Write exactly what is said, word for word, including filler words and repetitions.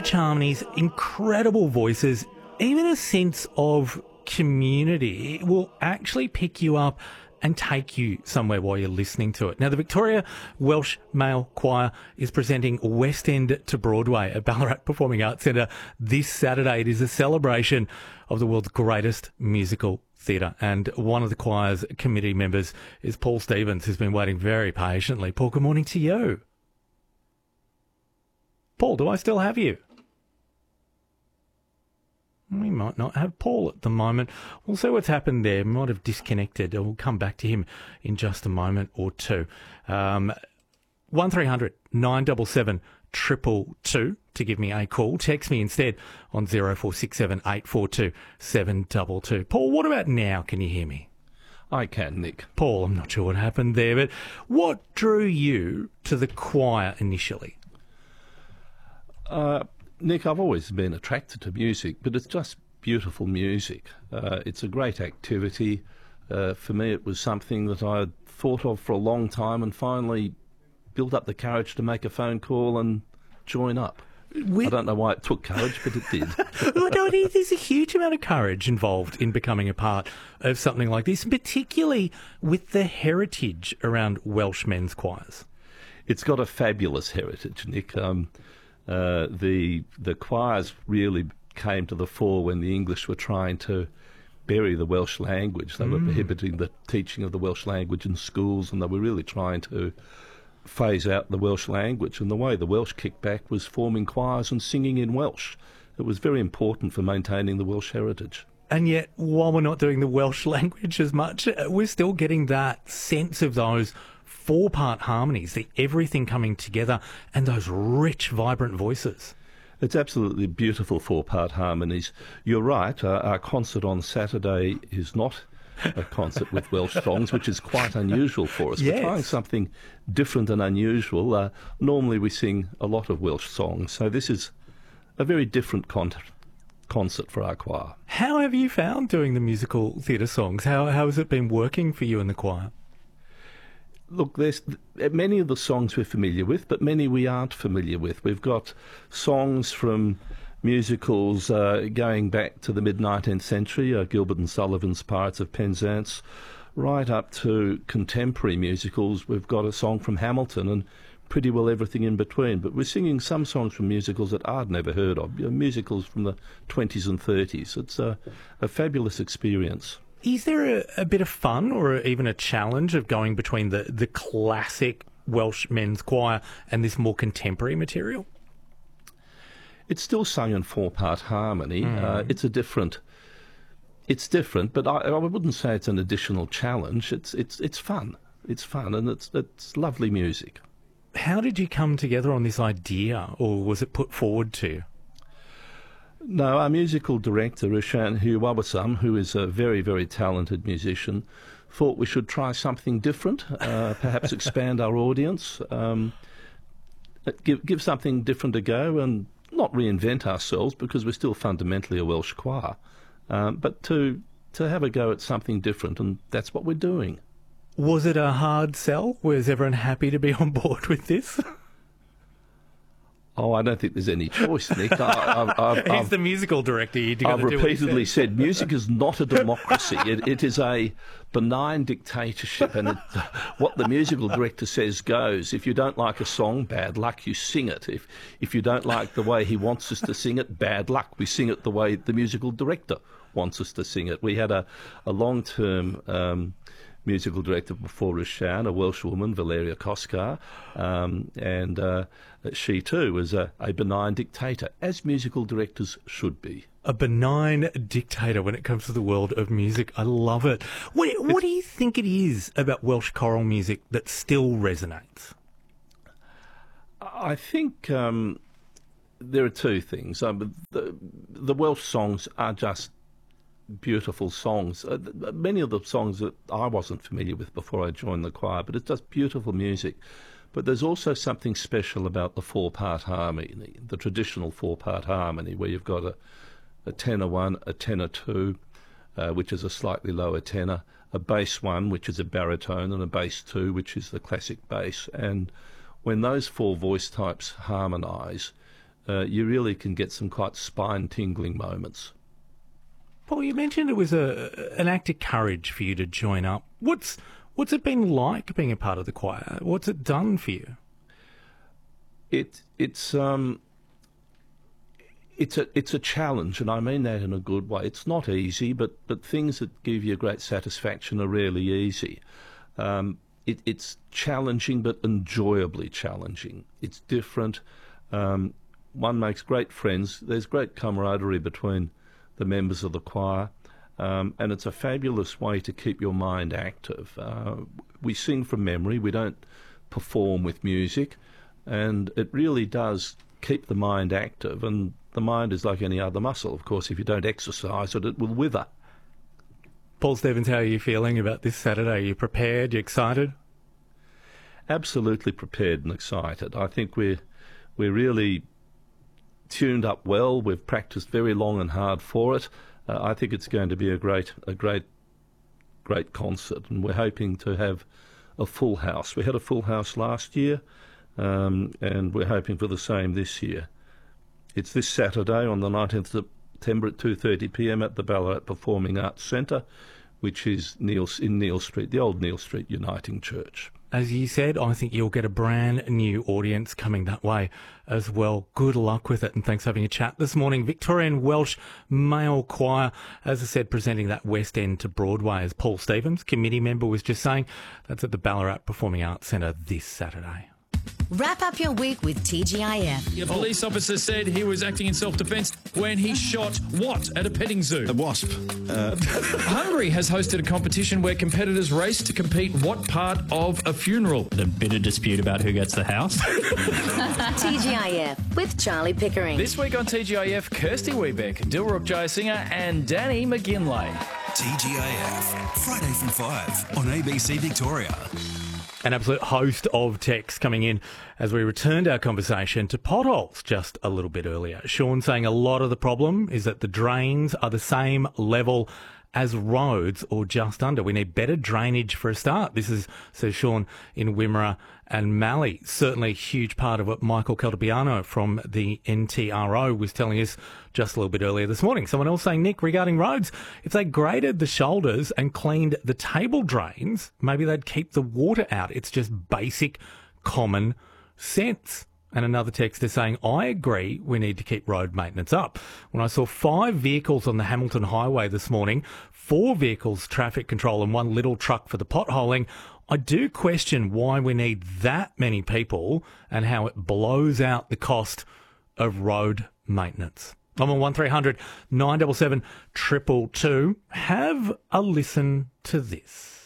rich harmonies, incredible voices, even a sense of community. It will actually pick you up and take you somewhere while you're listening to it. Now, the Victoria Welsh Male Choir is presenting West End to Broadway at Ballarat Performing Arts Centre this Saturday. It is a celebration of the world's greatest musical theatre, and one of the choir's committee members is Paul Stevens, who's been waiting very patiently. Paul, good morning to you. Paul, do I still have you? We might not have Paul at the moment. We'll see what's happened there. Might have disconnected. We'll come back to him in just a moment or two. Um, one three hundred nine seven seven two two two to give me a call. Text me instead on zero four six seven eight four two seven two two. Paul, what about now? Can you hear me? I can, Nick. Paul, I'm not sure what happened there, but what drew you to the choir initially? Uh, Nick, I've always been attracted to music, but it's just beautiful music. Uh, it's a great activity. Uh, for me, it was something that I had thought of for a long time and finally built up the courage to make a phone call and join up. With... I don't know why it took courage, but it did. Well, no, there's a huge amount of courage involved in becoming a part of something like this, particularly with the heritage around Welsh men's choirs. It's got a fabulous heritage, Nick. Um, Uh, the the choirs really came to the fore when the English were trying to bury the Welsh language. They mm. were prohibiting the teaching of the Welsh language in schools, and they were really trying to phase out the Welsh language. And the way the Welsh kicked back was forming choirs and singing in Welsh. It was very important for maintaining the Welsh heritage. And yet, while we're not doing the Welsh language as much, we're still getting that sense of those four-part harmonies, the everything coming together, and those rich, vibrant voices. It's absolutely beautiful four-part harmonies. You're right, uh, our concert on Saturday is not a concert with Welsh songs, which is quite unusual for us. Yes. We're trying something different and unusual. Uh, normally we sing a lot of Welsh songs, so this is a very different con- concert for our choir. How have you found doing the musical theatre songs? How, how has it been working for you in the choir? Look, there's many of the songs we're familiar with, but many we aren't familiar with. We've got songs from musicals uh, going back to the mid-nineteenth century, uh, Gilbert and Sullivan's Pirates of Penzance, right up to contemporary musicals. We've got a song from Hamilton and pretty well everything in between. But we're singing some songs from musicals that I'd never heard of, you know, musicals from the twenties and thirties. It's a, a fabulous experience. Is there a, a bit of fun or even a challenge of going between the, the classic Welsh men's choir and this more contemporary material? It's still sung in four-part harmony. Mm. Uh, it's a different... It's different, but I, I wouldn't say it's an additional challenge. It's it's it's fun. It's fun, and it's it's lovely music. How did you come together on this idea, or was it put forward to you? No, our musical director, Rushan Huwawasam, who is a very, very talented musician, thought we should try something different, uh, perhaps expand our audience, um, give, give something different a go, and not reinvent ourselves, because we're still fundamentally a Welsh choir, um, but to, to have a go at something different, and that's what we're doing. Was it a hard sell? Was everyone happy to be on board with this? Oh, I don't think there's any choice, Nick. I, I, I, He's I've, the musical director. You I've repeatedly said music is not a democracy. It, it is a benign dictatorship, and it, what the musical director says goes. If you don't like a song, bad luck, you sing it. If if you don't like the way he wants us to sing it, bad luck, we sing it the way the musical director wants us to sing it. We had a, a long-term... Um, musical director before Rushan, a Welsh woman, Valeria Koskar, um, and uh, she too was a, a benign dictator, as musical directors should be. A benign dictator when it comes to the world of music. I love it. What, what do you think it is about Welsh choral music that still resonates? I think um, there are two things. Um, the, the Welsh songs are just beautiful songs. Uh, th- many of the songs that I wasn't familiar with before I joined the choir, but it's just beautiful music. But there's also something special about the four-part harmony, the traditional four-part harmony, where you've got a, a tenor one, a tenor two, uh, which is a slightly lower tenor, a bass one, which is a baritone, and a bass two, which is the classic bass. And when those four voice types harmonise, uh, you really can get some quite spine-tingling moments. Paul, you mentioned it was a an act of courage for you to join up. What's what's it been like being a part of the choir? What's it done for you? It it's um it's a it's a challenge, and I mean that in a good way. It's not easy, but but things that give you great satisfaction are rarely easy. Um, it, it's challenging, but enjoyably challenging. It's different. Um, one makes great friends. There's great camaraderie between the members of the choir, um, and it's a fabulous way to keep your mind active. Uh, we sing from memory. We don't perform with music, and it really does keep the mind active. And the mind is like any other muscle. Of course, if you don't exercise it, it will wither. Paul Stevens, how are you feeling about this Saturday? Are you prepared? You excited? Absolutely prepared and excited. I think we're we're really tuned up well. We've practiced very long and hard for it. Uh, I think it's going to be a great, a great, great concert, and we're hoping to have a full house. We had a full house last year, um, and we're hoping for the same this year. It's this Saturday on the nineteenth of September at two thirty p m at the Ballarat Performing Arts Centre, which is Neil, in Neil Street, the old Neil Street Uniting Church. As you said, I think you'll get a brand new audience coming that way as well. Good luck with it, and thanks for having a chat this morning. Victorian Welsh Male Choir, as I said, presenting that West End to Broadway, as Paul Stevens, committee member, was just saying. That's at the Ballarat Performing Arts Centre this Saturday. Wrap up your week with T G I F. A police officer said he was acting in self-defence when he shot what at a petting zoo? A wasp. Uh... Hungary has hosted a competition where competitors race to compete what part of a funeral. The bitter dispute about who gets the house. T G I F with Charlie Pickering. This week on T G I F, Kirsty Wiebeck, Dilruk Jayasinger and Danny McGinlay. T G I F, Friday from five on A B C Victoria. An absolute host of texts coming in as we returned our conversation to potholes just a little bit earlier. Sean saying a lot of the problem is that the drains are the same level as roads or just under. We need better drainage for a start. This is, says Sean, in Wimmera and Mallee. Certainly a huge part of what Michael Caltabiano from the N T R O was telling us just a little bit earlier this morning. Someone else saying, Nick, regarding roads, if they graded the shoulders and cleaned the table drains, maybe they'd keep the water out. It's just basic common sense. And another texter saying, I agree we need to keep road maintenance up. When I saw five vehicles on the Hamilton Highway this morning, four vehicles traffic control and one little truck for the potholing, I do question why we need that many people and how it blows out the cost of road maintenance. I'm on one three hundred nine seven seven two two two. Have a listen to this.